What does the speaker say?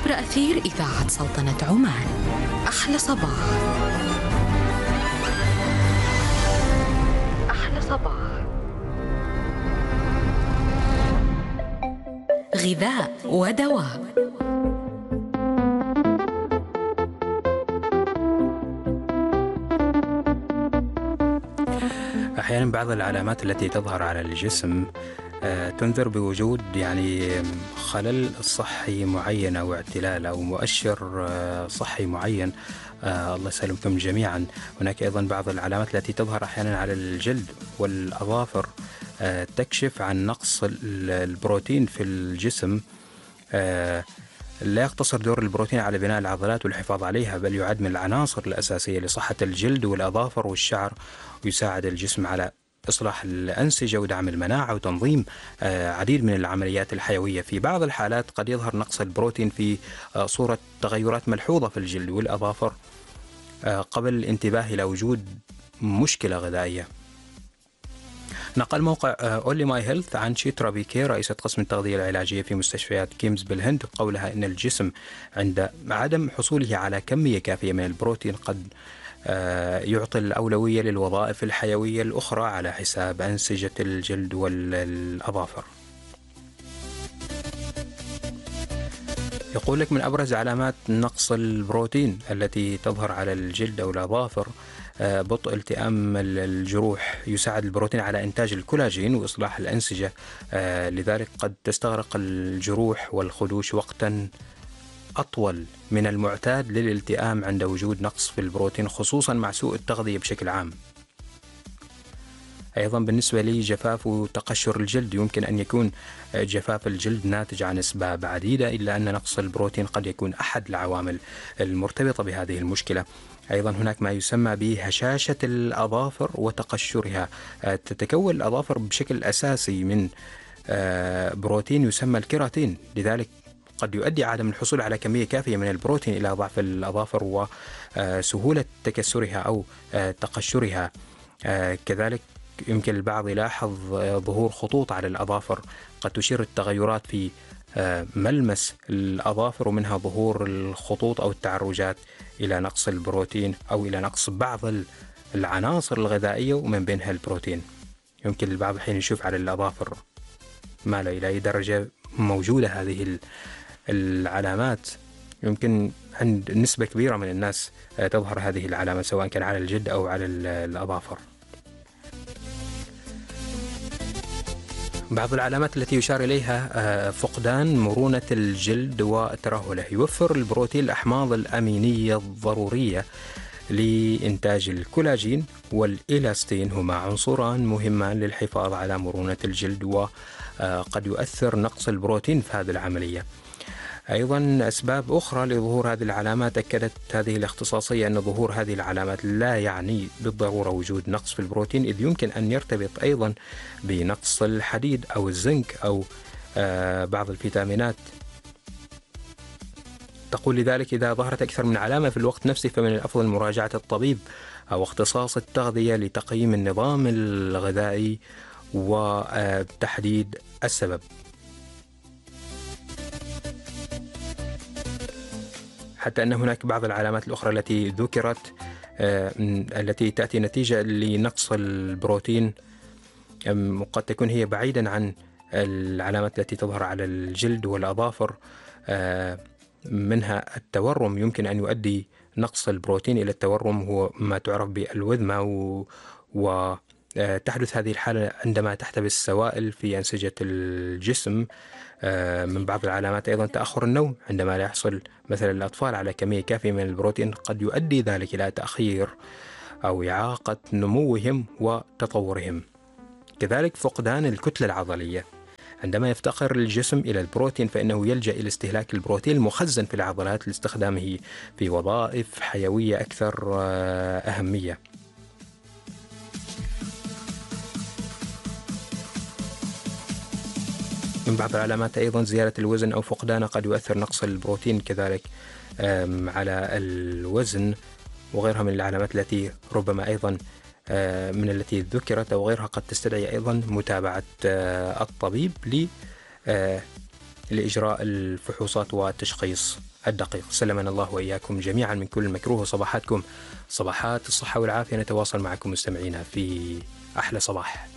عبر أثير إذاعة سلطنة عمان. أحلى صباح. أحلى صباح. غذاء ودواء. أحيانا بعض العلامات التي تظهر على الجسم تنذر بوجود خلل صحي معين أو اعتلال أو مؤشر صحي معين. الله يسلمكم جميعا. هناك أيضا بعض العلامات التي تظهر أحيانا على الجلد والأظافر تكشف عن نقص البروتين في الجسم. لا يقتصر دور البروتين على بناء العضلات والحفاظ عليها، بل يعد من العناصر الأساسية لصحة الجلد والأظافر والشعر، ويساعد الجسم على إصلاح الأنسجة ودعم المناعة وتنظيم عديد من العمليات الحيوية. في بعض الحالات قد يظهر نقص البروتين في صورة تغيرات ملحوظة في الجلد والأظافر قبل الانتباه إلى وجود مشكلة غذائية. نقل موقع أولي ماي هيلث عن شيترا بيكي رئيسة قسم التغذية العلاجية في مستشفيات كيمز بالهند قولها إن الجسم عند عدم حصوله على كمية كافية من البروتين قد يعطي الأولوية للوظائف الحيوية الأخرى على حساب أنسجة الجلد والأظافر. يقول لك من أبرز علامات نقص البروتين التي تظهر على الجلد أو الأظافر بطء التئام الجروح. يساعد البروتين على إنتاج الكولاجين وإصلاح الأنسجة، لذلك قد تستغرق الجروح والخدوش وقتا أطول من المعتاد للالتئام عند وجود نقص في البروتين، خصوصا مع سوء التغذية بشكل عام. أيضا بالنسبة لجفاف وتقشر الجلد، يمكن أن يكون جفاف الجلد ناتج عن أسباب عديدة، إلا أن نقص البروتين قد يكون أحد العوامل المرتبطة بهذه المشكلة. أيضا هناك ما يسمى بهشاشة الأظافر وتقشرها. تتكون الأظافر بشكل أساسي من بروتين يسمى الكيراتين، لذلك قد يؤدي عدم الحصول على كمية كافية من البروتين إلى ضعف الأظافر وسهولة تكسرها أو تقشرها. كذلك يمكن البعض يلاحظ ظهور خطوط على الأظافر قد تشير التغيرات في ملمس الأظافر، ومنها ظهور الخطوط أو التعرجات إلى نقص البروتين أو إلى نقص بعض العناصر الغذائية ومن بينها البروتين. يمكن البعض الحين يشوف على الأظافر ما لا إلى أي درجة موجودة هذه العلامات. يمكن عند نسبة كبيرة من الناس تظهر هذه العلامة سواء كان على الجلد أو على الأظافر. بعض العلامات التي يشار إليها فقدان مرونة الجلد وترهله. يوفر البروتين الأحماض الأمينية الضرورية لإنتاج الكولاجين والإيلاستين، هما عنصران مهمان للحفاظ على مرونة الجلد، وقد يؤثر نقص البروتين في هذه العملية. أيضا أسباب أخرى لظهور هذه العلامات. أكدت هذه الاختصاصية أن ظهور هذه العلامات لا يعني بالضرورة وجود نقص في البروتين، إذ يمكن أن يرتبط أيضا بنقص الحديد أو الزنك أو بعض الفيتامينات. تقول لذلك إذا ظهرت أكثر من علامة في الوقت نفسه فمن الأفضل مراجعة الطبيب أو اختصاص التغذية لتقييم النظام الغذائي وتحديد السبب. حتى أن هناك بعض العلامات الأخرى التي ذكرت التي تأتي نتيجة لنقص البروتين قد تكون هي بعيدا عن العلامات التي تظهر على الجلد والأظافر، منها التورم. يمكن أن يؤدي نقص البروتين إلى التورم، هو ما تعرف بالوذمة، وتحدث هذه الحالة عندما تحتبس السوائل في أنسجة الجسم. من بعض العلامات أيضا تأخر النوم، عندما لا يحصل مثلا الأطفال على كمية كافية من البروتين قد يؤدي ذلك إلى تأخير أو إعاقة نموهم وتطورهم. كذلك فقدان الكتلة العضلية. عندما يفتقر الجسم إلى البروتين فإنه يلجأ إلى استهلاك البروتين المخزن في العضلات لاستخدامه في وظائف حيوية أكثر أهمية. من بعض العلامات أيضا زيادة الوزن أو فقدانه. قد يؤثر نقص البروتين كذلك على الوزن وغيرها من العلامات التي ربما أيضا من التي ذكرت أو غيرها قد تستدعي أيضا متابعة الطبيب لإجراء الفحوصات والتشخيص الدقيق. سلمنا الله وإياكم جميعا من كل مكروه، وصباحاتكم صباحات الصحة والعافية. نتواصل معكم مستمعينا في أحلى صباح.